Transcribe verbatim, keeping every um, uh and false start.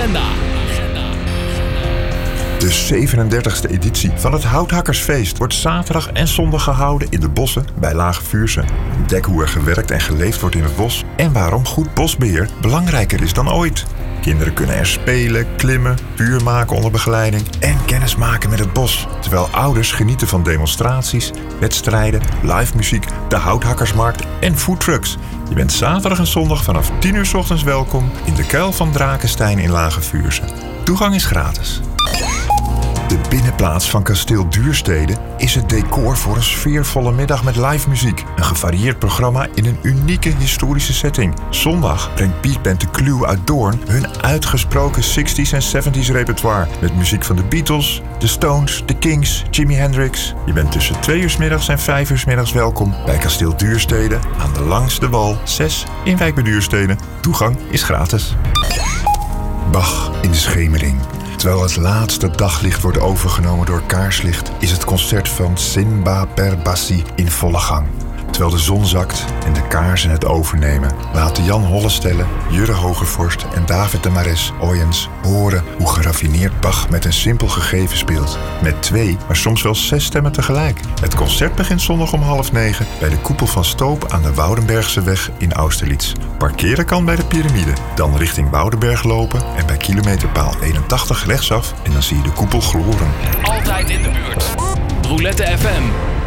agenda. De zevenendertigste editie van het Houthakkersfeest wordt zaterdag en zondag gehouden in de bossen bij Lage Vuursche. Ontdek hoe er gewerkt en geleefd wordt in het bos en waarom goed bosbeheer belangrijker is dan ooit. Kinderen kunnen er spelen, klimmen, vuur maken onder begeleiding en kennis maken met het bos. Terwijl ouders genieten van demonstraties, wedstrijden, live muziek, de houthakkersmarkt en foodtrucks. Je bent zaterdag en zondag vanaf tien uur 's ochtends welkom in de Kuil van Drakenstein in Lage Vuursche. Toegang is gratis. De binnenplaats van Kasteel Duurstede is het decor voor een sfeervolle middag met live muziek. Een gevarieerd programma in een unieke historische setting. Zondag brengt beatband The Clue uit Doorn hun uitgesproken zestig's en zeventig's repertoire. Met muziek van de Beatles, The Stones, The Kings, Jimi Hendrix. Je bent tussen twee uur 's middags en vijf uur 's middags welkom bij Kasteel Duurstede aan de Langs de Wal zes in Wijk bij Duurstede. Toegang is gratis. Bach in de schemering. Terwijl het laatste daglicht wordt overgenomen door kaarslicht, is het concert van Simba per Bassi in volle gang. Terwijl de zon zakt en de kaarsen het overnemen, laten Jan Hollestelle, Jurre Hogevorst en David de Mares Oyens horen hoe geraffineerd Bach met een simpel gegeven speelt. Met twee, maar soms wel zes stemmen tegelijk. Het concert begint zondag om half negen bij de Koepel van Stoop aan de Woudenbergseweg in Austerlitz. Parkeren kan bij de Pyramide, dan richting Woudenberg lopen en bij kilometerpaal eenentachtig rechtsaf en dan zie je de koepel gloren. Altijd in de buurt. Roulette F M.